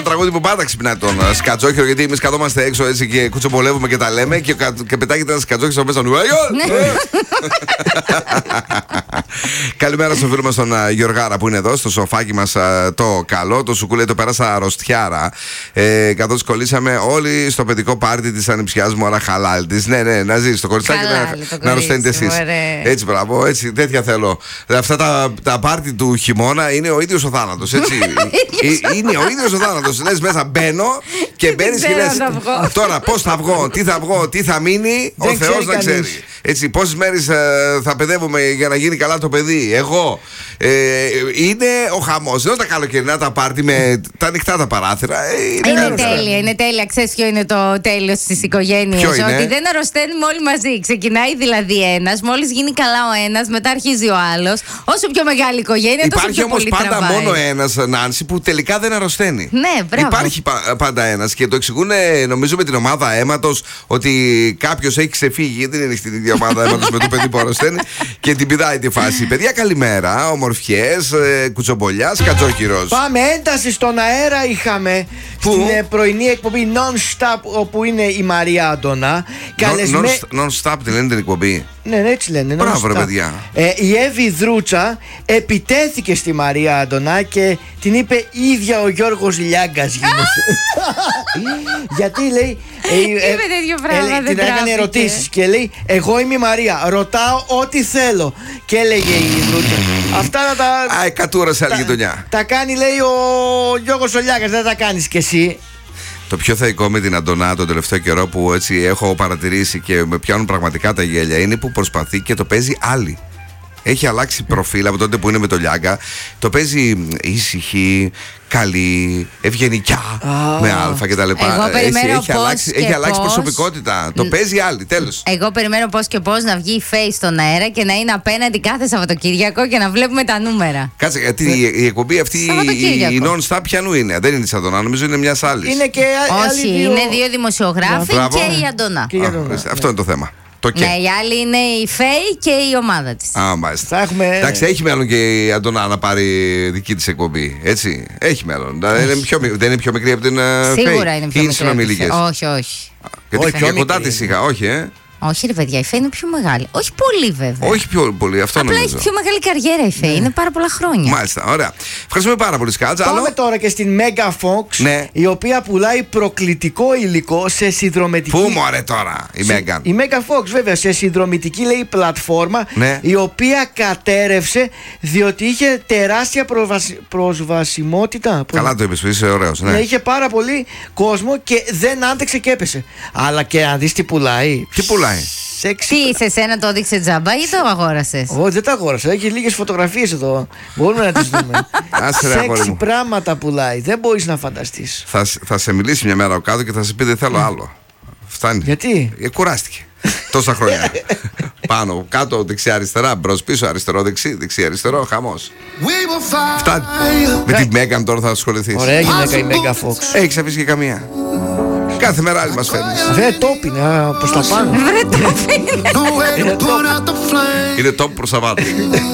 ένα τραγούδι που πάντα ξυπνάει τον Σκατζόχυρο, γιατί εμείς καθόμαστε έξω έτσι και κουτσομπολεύουμε και τα λέμε και πετάγεται ένα Σκατζόχυρο μέσα. Καλημέρα στο φίλο μας τον Γιωργάρα που είναι εδώ στο σοφάκι μας το καλό. Το σουκούλε το πέρασα αρρωστιάρα. Καθώς κολλήσαμε όλοι στο παιδικό πάρτι της ανιψιάς μου, αλλά χαλάλ της. Ναι, να ζεις το κοριτσάκι να αρρωσταίνετε εσείς. Έτσι, μπράβο, έτσι, τέτοια θέλω. Αυτά τα πάρτι του χειμώνα είναι ο ίδιος ο θάνατος, έτσι. Είναι ο ίδιος ο θάνατος. Λες μέσα μπαίνω και μπαίνεις και λες τώρα πώς θα βγω, τι θα μείνει, ο Θεός να ξέρει. Έτσι, πόσες μέρες θα παιδεύουμε για να γίνει καλά το παιδί. Εγώ. Είναι ο χαμός. Εδώ τα καλοκαιρινά τα πάρτι με τα ανοιχτά τα παράθυρα. Είναι τέλεια. Ξέρεις ποιο είναι το τέλος της οικογένειας? Ότι δεν αρρωσταίνουμε όλοι μαζί. Ξεκινάει δηλαδή ένας, μόλις γίνει καλά ο ένας, μετά αρχίζει ο άλλος. Όσο πιο μεγάλη οικογένεια, τόσο πιο πολύ τραβάει. Υπάρχει όμως πάντα μόνο ένας, Νάνση, που τελικά δεν αρρωσταίνει. Ναι, μπράβο. Υπάρχει πάντα ένας και το εξηγούν, νομίζω, με την ομάδα αίματος, ότι κάποιος έχει ξεφύγει. Δεν είναι στην ίδια ομάδα αίματος με το παιδί που αρρωσταίνει και την πηδάει τη φάση. Παιδιά, καλημέρα. Ομορφιές, κουτσομπολιά, Σκατζόχυρος. Πάμε, ένταση στον αέρα είχαμε. Πού? Στην πρωινή εκπομπή Non-Stop, όπου είναι η Μαρία Αντωνά. Non-Stop τη λένε την εκπομπή. Ναι, έτσι λένε. Μπράβο, ρε παιδιά. Η Εύη Δρούτσα επιτέθηκε στη Μαρία Αντωνά και την είπε ίδια ο Γιώργος Λιάγκας γίνεσαι. Γιατί λέει. Είπε τέτοιο πράγμα. Την έκανε ερωτήσεις και λέει: εγώ είμαι η Μαρία. Ρωτάω ό,τι θέλω. Και έλεγε η Δρούτσα. Αυτά να τα. Κατούρα σε άλλη γειτονιά. Τα κάνει, λέει, ο Γιώργος Λιάγκας. Δεν τα κάνεις κι εσύ. Το πιο θεϊκό με την Αντωνά τον τελευταίο καιρό που έτσι έχω παρατηρήσει και με πιάνουν πραγματικά τα γέλια είναι που προσπαθεί και το παίζει άλλη. Έχει αλλάξει προφίλ από τότε που είναι με το Λιάγκα. Το παίζει ήσυχη, καλή, ευγενικιά, με αλφα κτλ. Έχει αλλάξει προσωπικότητα. Το παίζει άλλη, τέλος. Εγώ περιμένω πώς και πώς να βγει η Face στον αέρα και να είναι απέναντι κάθε Σαββατοκύριακο και να βλέπουμε τα νούμερα. Κάτσε, γιατί η εκπομπή αυτή η Non-Stop πιανού είναι? Δεν είναι της Αντωνά, νομίζω είναι μιας άλλης. Είναι και όχι, είναι δύο δημοσιογράφοι και η Αντωνά. Αυτό είναι το θέμα. Ναι, η άλλη είναι η Φέη και η ομάδα της. Μάλιστα. Εντάξει, έχει μέλλον και η Αντωνά να πάρει δική της εκπομπή. Έτσι. Έχει μέλλον. Δεν είναι πιο μικρή από την Φέη? Σίγουρα είναι πιο μικρή. Όχι. Γιατί και κοντά της είχα, όχι, Όχι, ρε παιδιά, η Φέη είναι πιο μεγάλη. Όχι πολύ, βέβαια. Όχι πιο πολύ, αυτό απλά νομίζω. Έχει πιο μεγάλη καριέρα η Φέη. Είναι πάρα πολλά χρόνια. Μάλιστα, ωραία. Ευχαριστούμε πάρα πολύ, Σκάτζα. Πάμε τώρα και στην Mega Fox, η οποία πουλάει προκλητικό υλικό σε συνδρομητική. Πού μωρέ τώρα η Mega? Η Mega Fox, βέβαια, σε συνδρομητική, λέει, πλατφόρμα, η οποία κατέρευσε διότι είχε τεράστια προσβασιμότητα. Καλά το είπες, είσαι ωραίος. Ναι. Είχε πάρα πολύ κόσμο και δεν άντεξε και έπεσε. Αλλά και αν δεις τι πουλάει. Τι πουλάει? Τι, σε σένα το έδειξε τζάμπα ή το αγόρασες? Όχι, δεν το αγόρασα. Έχει λίγες φωτογραφίες εδώ. Μπορούμε να τις δούμε. Σεξι πράγματα πουλάει. Δεν μπορείς να φανταστείς. Θα σε μιλήσει μια μέρα ο κάτω και θα σε πει δεν θέλω άλλο. Φτάνει. Γιατί? Κουράστηκε. Τόσα χρόνια. Πάνω, κάτω, δεξιά, αριστερά, μπρος, πίσω, αριστερό, δεξί, δεξί, αριστερό, χαμός. Φτάνει. Με την Μέγαν τώρα θα ασχοληθείς. Ωραία γυναίκα η Mega Fox. Έχεις αφήσει και καμία? Κάθε μέρα άλλη μας φέρνεις. Βρε τόπ είναι προς τα πάνω. Βρε τόπ είναι. Είναι τόπ προς τα πάνω.